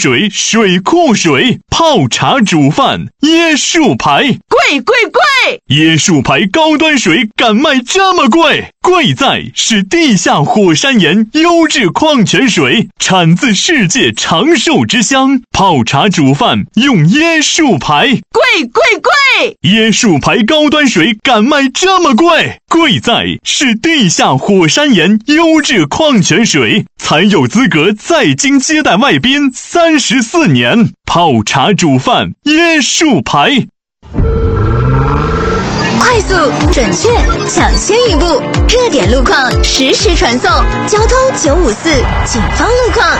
水、水库水，泡茶煮饭椰树牌。 贵！ 椰树牌高端水敢卖这么贵？贵在是地下火山岩优质矿泉水，产自世界长寿之乡，泡茶煮饭用椰树牌。 贵！ 椰树牌高端水敢卖这么贵？贵在是地下火山岩优质矿泉水，才有资格在京接待外宾34年。泡茶煮饭椰树牌。 快速、准确、抢先一步，热点路况实时传送，交通954警方路况。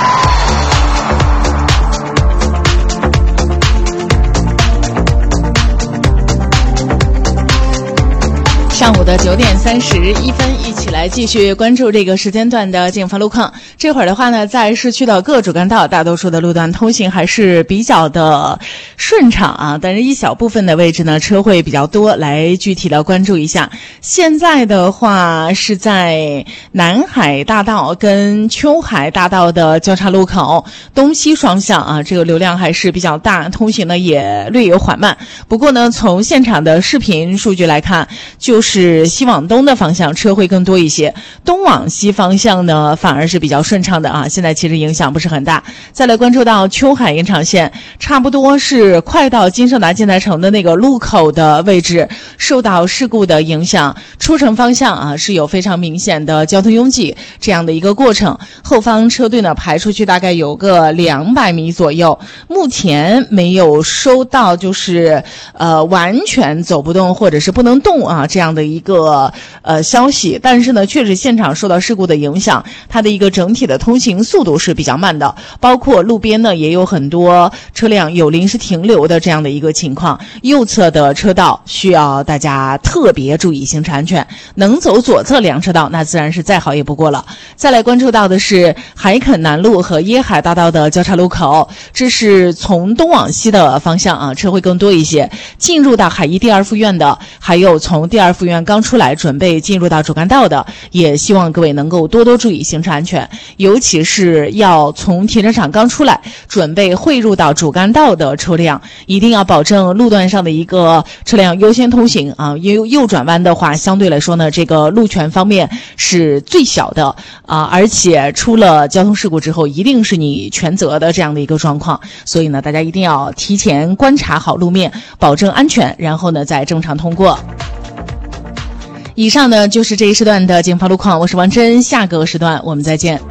上午的9点31分，一起来继续关注这个时间段的警方路况。这会儿的话呢，在市区的各主干道，大多数的路段通行还是比较的顺畅啊，但是一小部分的位置呢，车会比较多，来具体的关注一下。现在的话是在南海大道跟秋海大道的交叉路口东西双向啊，这个流量还是比较大，通行呢也略有缓慢。不过呢，从现场的视频数据来看，就是西往东的方向车会更多一些，东往西方向呢反而是比较顺畅的啊，现在其实影响不是很大。再来关注到秋海延长线，差不多是快到金盛达建材城的那个路口的位置，受到事故的影响，出城方向啊是有非常明显的交通拥挤这样的一个过程，后方车队呢排出去大概有个200米左右，目前没有收到就是完全走不动或者是不能动啊这样的一个消息，但是呢确实现场受到事故的影响，它的一个整体的通行速度是比较慢的，包括路边呢也有很多车辆有临时停留的这样的一个情况，右侧的车道需要大家特别注意行车安全，能走左侧2车道那自然是再好也不过了。再来关注到的是海垦南路和椰海大道的交叉路口，这是从东往西的方向啊，车会更多一些，进入到海医第2附院的，还有从第2附院刚出来准备进入到主干道的，也希望各位能够多多注意行车安全，尤其是要从停车场刚出来准备汇入到主干道的车辆，一定要保证路段上的一个车辆优先通行啊，因为右转弯的话相对来说呢，这个路权方面是最小的啊，而且出了交通事故之后一定是你全责的这样的一个状况，所以呢大家一定要提前观察好路面，保证安全，然后呢再正常通过。以上呢就是这一时段的警方路况，我是王真，下个时段我们再见。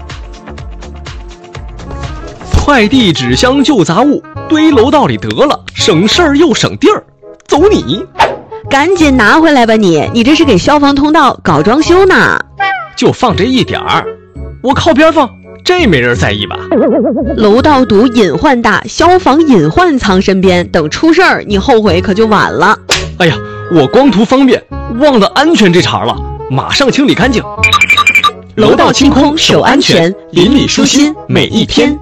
快递纸箱旧杂物堆楼道里得了，省事儿又省地儿，走你！ 赶紧拿回来吧你这是给消防通道搞装修呢。 就放这一点儿，我靠边放，这没人在意吧？ 楼道堵隐患大，消防隐患藏身边，等出事儿你后悔可就晚了。 哎呀，我光图方便忘了安全这茬了，马上清理干净。 楼道清空守安全，邻里舒心每一天。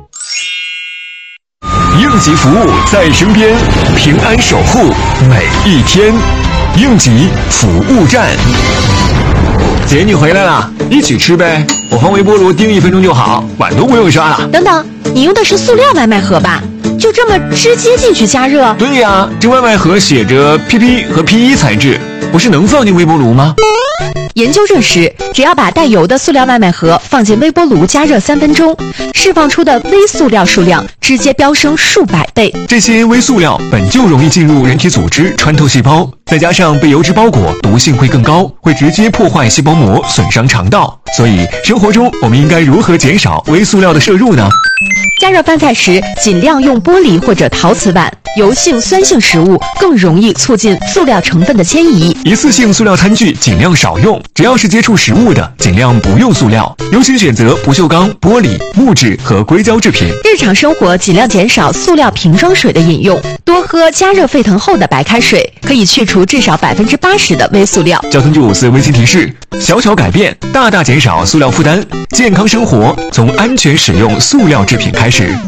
应急服务在身边，平安守护每一天。应急服务站。姐，你回来了，一起吃呗，我放微波炉叮1分钟就好，碗都不用刷了。 等等，你用的是塑料外卖盒吧？就这么直接进去加热？ 对呀，这外卖盒写着 PP 和 PE 材质，不是能放进微波炉吗？ 研究证实，只要把带油的塑料外卖盒放进微波炉加热3分钟，释放出的微塑料数量直接飙升数百倍。 这些微塑料本就容易进入人体组织，穿透细胞，再加上被油脂包裹，毒性会更高，会直接破坏细胞膜，损伤肠道。所以生活中我们应该如何减少微塑料的摄入呢？ 加热饭菜时，尽量用玻璃或者陶瓷碗。油性、酸性食物更容易促进塑料成分的迁移。 一次性塑料餐具尽量少用，只要是接触食物的，尽量不用塑料，优先选择不锈钢、玻璃、木质和硅胶制品。 日常生活尽量减少塑料瓶装水的饮用，多喝加热沸腾后的白开水，可以去除至少80%的微塑料。 交通954温馨提示：小小改变，大大减少塑料负担。健康生活从安全使用塑料制品开始。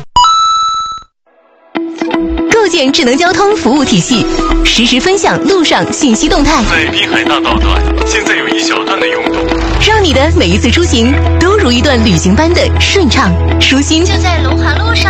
构建智能交通服务体系，实时分享路上信息动态。 在滨海大道段，现在有一小段的拥堵， 让你的每一次出行都如一段旅行般的顺畅舒心。就在龙华路上。